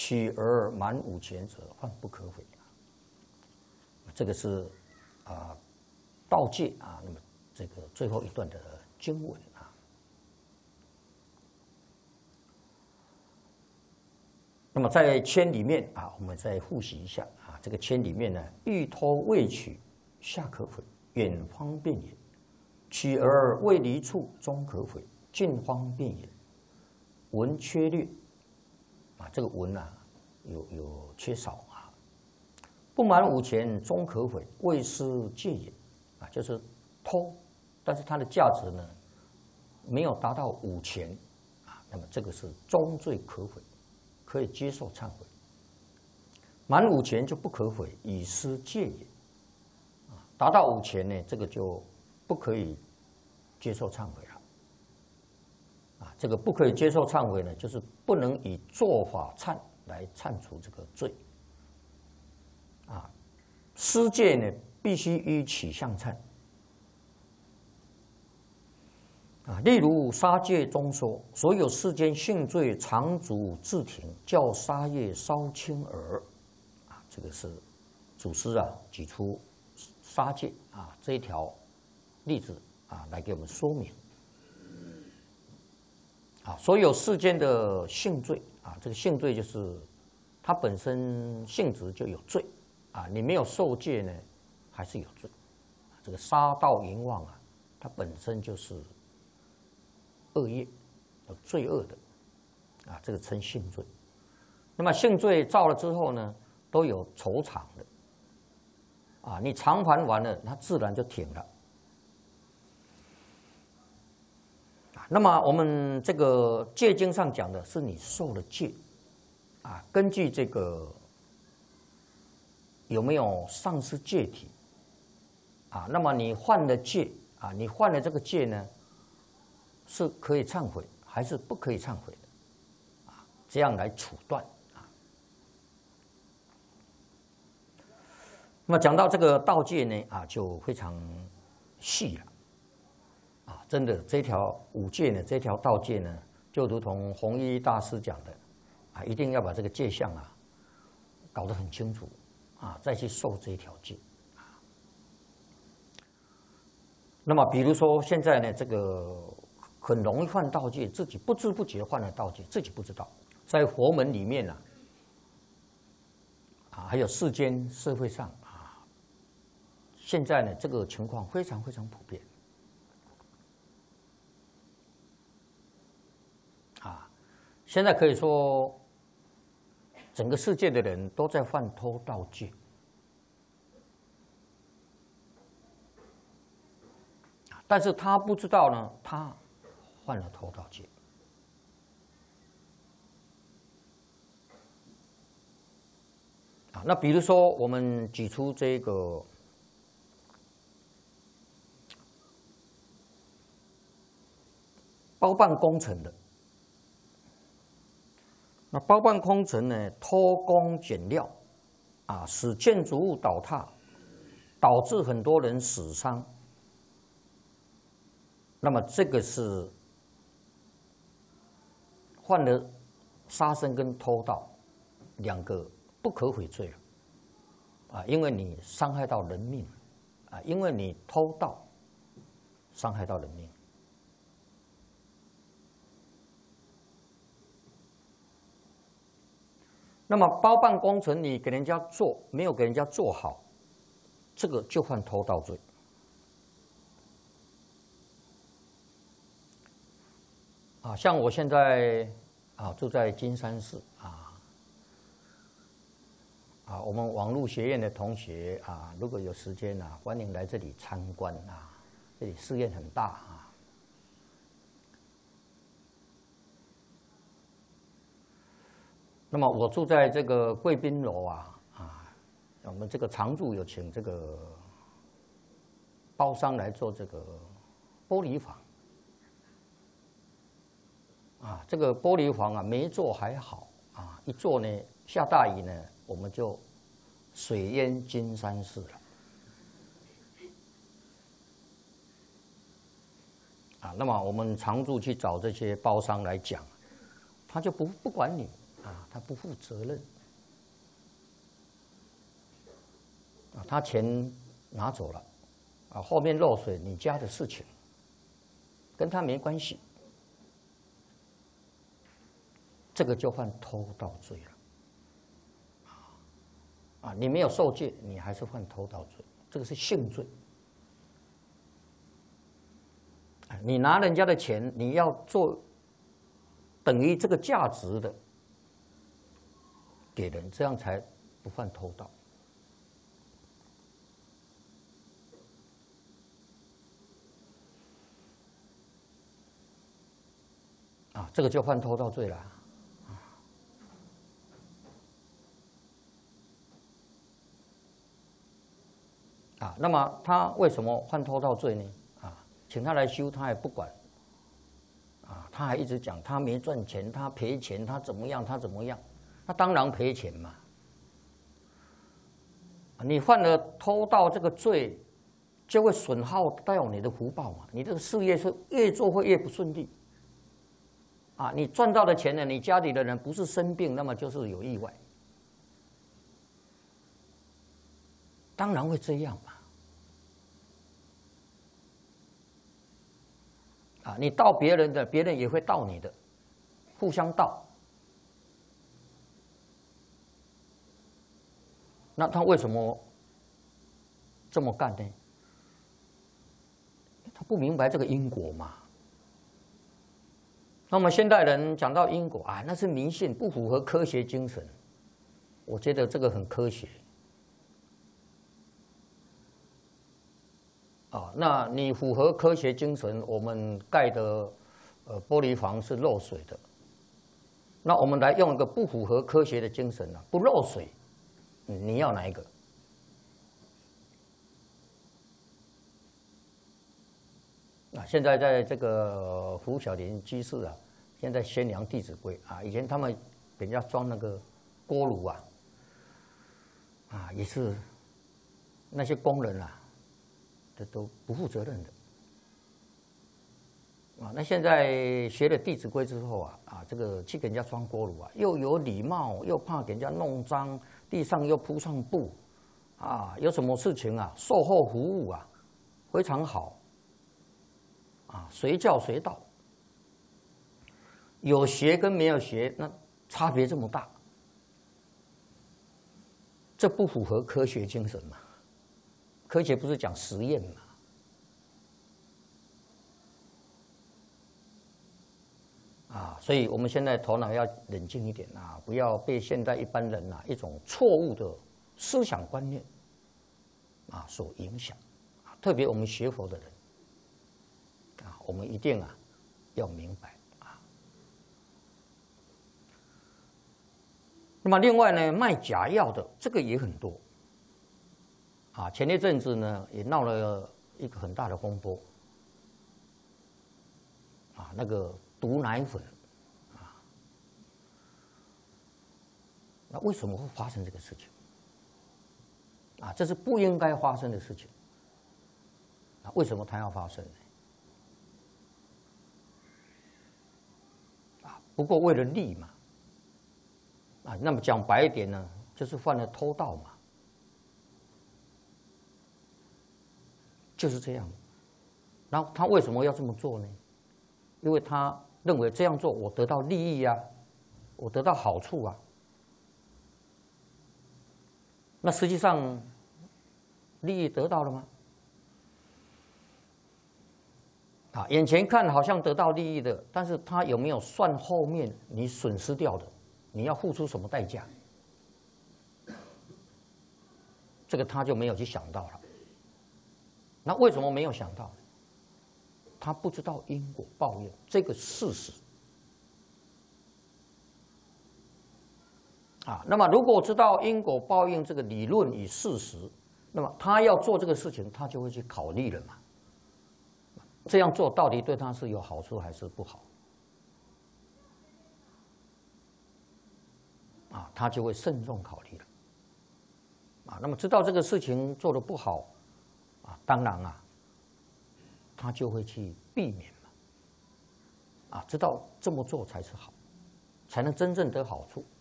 取而满5钱者，患不可悔。这个是道戒啊。那么这个最后一段的经文啊。那么在签里面啊，我们再复习一下啊。这个签里面呢，欲偷未取，下可悔，远方便也；取而未离处，中可悔，近方便也。文缺略啊，这个文啊有缺少啊。不满5钱，中可悔，未失戒也啊，就是偷，但是它的价值呢没有达到5钱啊，那么这个是中罪可悔，可以接受忏悔。满5钱就不可悔，以失戒也啊，达到5钱呢，这个就不可以接受忏悔了。这个不可以接受忏悔呢，就是不能以做法忏来忏除这个罪。失戒呢，必须依起相忏。例如杀戒中说，所有世间性罪，常主自庭，较杀业稍轻耳。这个是祖师举出杀戒这一条例子来给我们说明。所有世间的性罪这个性罪就是它本身性质就有罪你没有受戒呢，还是有罪。这个杀盗淫妄它本身就是恶业，有罪恶的这个称性罪。那么性罪造了之后呢，都有酬偿的你偿还完了，它自然就停了。那么我们这个戒经上讲的是你受了戒根据这个有没有丧失戒体那么你犯了戒你犯了这个戒呢，是可以忏悔还是不可以忏悔的这样来处断那么讲到这个道戒呢就非常细了。真的，这条5戒呢，这条道戒呢，就如同弘一大师讲的一定要把这个戒相搞得很清楚再去受这一条戒那么，比如说现在呢，这个很容易犯道戒，自己不知不觉犯了道戒，自己不知道。在佛门里面还有世间社会上现在呢，这个情况非常非常普遍。现在可以说，整个世界的人都在犯偷盗戒但是他不知道呢，他犯了偷盗戒那比如说，我们举出这个包办工程的。那包办工程呢，偷工减料使建筑物倒塌，导致很多人死伤。那么这个是犯了杀生跟偷盗2个不可悔罪了因为你伤害到人命因为你偷盗伤害到人命。那么包办工程你给人家做，没有给人家做好，这个就犯偷盗罪。像我现在住在金山寺我们网络学院的同学如果有时间欢迎来这里参观这里寺院很大那么我住在这个贵宾楼我们这个常住有请这个包商来做这个玻璃房这个玻璃房没做还好一做呢，下大雨呢，我们就水淹金山寺了那么我们常住去找这些包商来讲，他就不管你啊，他不负责任啊，他钱拿走了啊，后面漏水你家的事情，跟他没关系，这个就犯偷盗罪了。啊，你没有受戒，你还是犯偷盗罪，这个是性罪。你拿人家的钱，你要做等于这个价值的给人，这样才不犯偷盗。啊，这个就犯偷盗罪了。啊，那么他为什么犯偷盗罪呢？啊，请他来修，他也不管。啊，他还一直讲他没赚钱，他赔钱，他怎么样，他怎么样？那当然赔钱嘛。你犯了偷盗这个罪，就会损耗掉你的福报嘛。你这个事业是越做会越不顺利。啊，你赚到的钱呢，你家里的人不是生病，那么就是有意外。当然会这样嘛。啊，你盗别人的，别人也会盗你的，互相盗。那他为什么这么干呢？他不明白这个因果嘛。那么现代人讲到因果啊，那是迷信，不符合科学精神。我觉得这个很科学。啊，那你符合科学精神，我们盖的玻璃房是漏水的，那我们来用一个不符合科学的精神啊，不漏水，你要哪一个？啊，现在在这个胡小林居士啊，现在宣扬《弟子规》啊，以前他们给人家装那个锅炉啊，啊也是那些工人啊。这都不负责任的啊！那现在学了《弟子规》之后啊，这个去给人家装锅炉啊，又有礼貌，又怕给人家弄脏，地上又铺上布，啊，有什么事情啊，售后服务啊，非常好，啊，随叫随到。有学跟没有学，那差别这么大，这不符合科学精神嘛？科学不是讲实验嘛？啊，所以我们现在头脑要冷静一点啊，不要被现在一般人一种错误的思想观念啊所影响。特别我们学佛的人啊，我们一定要明白啊。那么另外呢，卖假药的这个也很多。啊，前一阵子呢，也闹了一个很大的风波。啊，那个毒奶粉，啊，那为什么会发生这个事情？啊，这是不应该发生的事情。啊，为什么它要发生呢？啊，不过为了利嘛。啊，那么讲白一点呢，就是犯了偷盗嘛。就是这样，然后他为什么要这么做呢？因为他认为这样做我得到利益啊，我得到好处啊。那实际上利益得到了吗？啊，眼前看好像得到利益的，但是他有没有算后面你损失掉的，你要付出什么代价？这个他就没有去想到了。那为什么没有想到？他不知道因果报应这个事实啊。那么如果知道因果报应这个理论与事实，那么他要做这个事情，他就会去考虑了嘛。这样做到底对他是有好处还是不好？啊，他就会慎重考虑了。啊，那么知道这个事情做得不好。啊，当然他就会去避免嘛。啊，知道这么做才是好，才能真正得好处。